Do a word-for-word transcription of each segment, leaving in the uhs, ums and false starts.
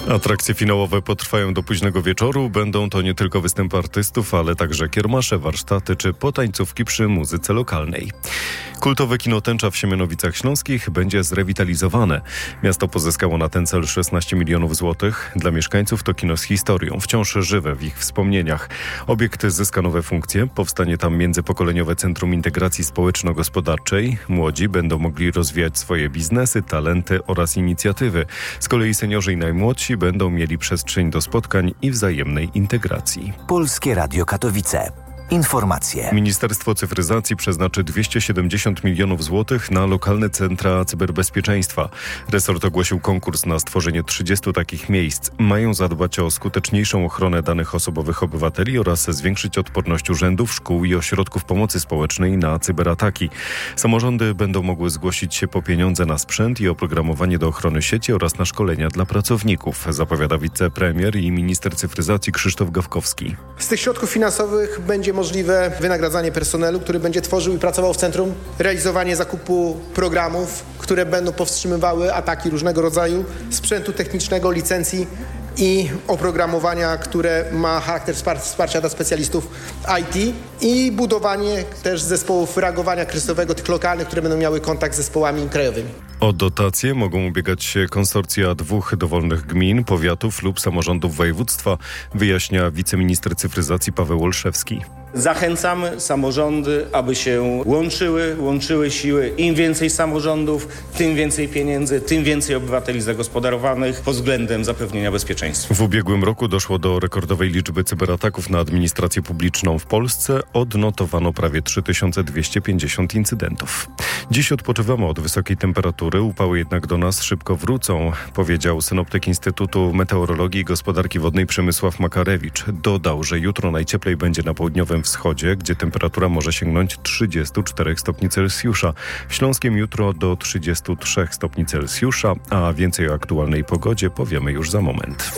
Atrakcje finałowe potrwają do późnego wieczoru. Będą to nie tylko występy artystów, ale także kiermasze, warsztaty czy potańcówki przy muzyce lokalnej. Kultowe kino Tęcza w Siemianowicach Śląskich będzie zrewitalizowane. Miasto pozyskało na ten cel szesnaście milionów złotych. Dla mieszkańców to kino z historią, wciąż żywe w ich wspomnieniach. Obiekt zyska nowe funkcje. Powstanie tam międzypokoleniowe Centrum Integracji Społeczno-Gospodarczej. Młodzi będą mogli rozwijać swoje biznesy, talenty oraz inicjatywy. Z kolei seniorzy i najmłodsi będą mieli przestrzeń do spotkań i wzajemnej integracji. Polskie Radio Katowice. Informacje. Ministerstwo Cyfryzacji przeznaczy dwieście siedemdziesiąt milionów złotych na lokalne centra cyberbezpieczeństwa. Resort ogłosił konkurs na stworzenie trzydziestu takich miejsc. Mają zadbać o skuteczniejszą ochronę danych osobowych obywateli oraz zwiększyć odporność urzędów, szkół i ośrodków pomocy społecznej na cyberataki. Samorządy będą mogły zgłosić się po pieniądze na sprzęt i oprogramowanie do ochrony sieci oraz na szkolenia dla pracowników, zapowiada wicepremier i minister cyfryzacji Krzysztof Gawkowski. Z tych środków finansowych będzie możliwe wynagradzanie personelu, który będzie tworzył i pracował w centrum, realizowanie zakupu programów, które będą powstrzymywały ataki różnego rodzaju, sprzętu technicznego, licencji i oprogramowania, które ma charakter wsparcia dla specjalistów I T i budowanie też zespołów reagowania kryzysowego, tych lokalnych, które będą miały kontakt z zespołami krajowymi. O dotacje mogą ubiegać się konsorcja dwóch dowolnych gmin, powiatów lub samorządów województwa, wyjaśnia wiceminister cyfryzacji Paweł Olszewski. Zachęcamy samorządy, aby się łączyły, łączyły siły. Im więcej samorządów, tym więcej pieniędzy, tym więcej obywateli zagospodarowanych pod względem zapewnienia bezpieczeństwa. W ubiegłym roku doszło do rekordowej liczby cyberataków na administrację publiczną w Polsce. Odnotowano prawie trzy tysiące dwieście pięćdziesiąt incydentów. Dziś odpoczywamy od wysokiej temperatury, upały jednak do nas szybko wrócą, powiedział synoptyk Instytutu Meteorologii i Gospodarki Wodnej Przemysław Makarewicz. Dodał, że jutro najcieplej będzie na południowym wschodzie, gdzie temperatura może sięgnąć trzydzieści cztery stopni Celsjusza. W Śląskiem jutro do trzydzieści trzy stopni Celsjusza, a więcej o aktualnej pogodzie powiemy już za moment.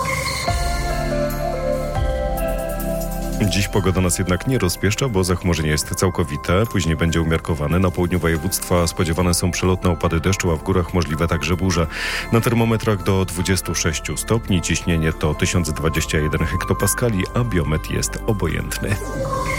Dziś pogoda nas jednak nie rozpieszcza, bo zachmurzenie jest całkowite. Później będzie umiarkowane. Na południu województwa spodziewane są przelotne opady deszczu, a w górach możliwe także burze. Na termometrach do dwudziestu sześciu stopni. Ciśnienie to tysiąc dwadzieścia jeden hektopaskali, a biometr jest obojętny.